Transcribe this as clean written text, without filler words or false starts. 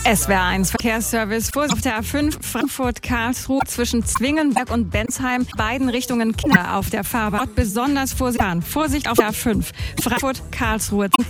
SWR1 Verkehrsservice. Vorsicht auf der A5 Frankfurt-Karlsruhe zwischen Zwingenberg und Bensheim. Beiden Richtungen Kinder auf der Fahrbahn. Besonders Vorsicht auf der A5 Frankfurt-Karlsruhe.